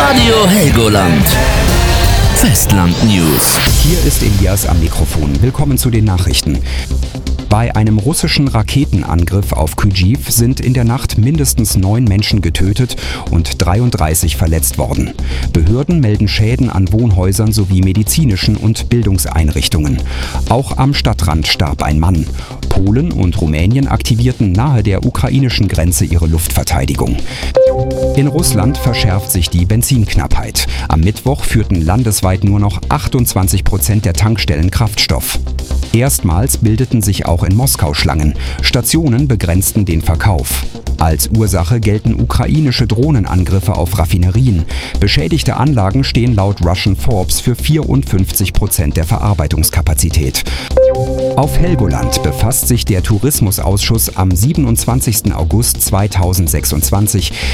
Radio Helgoland. Festland News. Hier ist Elias am Mikrofon. Willkommen zu den Nachrichten. Bei einem russischen Raketenangriff auf Kyjiv sind in der Nacht mindestens 9 Menschen getötet und 33 verletzt worden. Behörden melden Schäden an Wohnhäusern sowie medizinischen und Bildungseinrichtungen. Auch am Stadtrand starb ein Mann. Polen und Rumänien aktivierten nahe der ukrainischen Grenze ihre Luftverteidigung. In Russland verschärft sich die Benzinknappheit. Am Mittwoch führten landesweit nur noch 28% der Tankstellen Kraftstoff. Erstmals bildeten sich auch in Moskau Schlangen. Stationen begrenzten den Verkauf. Als Ursache gelten ukrainische Drohnenangriffe auf Raffinerien. Beschädigte Anlagen stehen laut Russian Forbes für 54% der Verarbeitungskapazität. Auf Helgoland befasst sich der Tourismusausschuss am 27. August 2026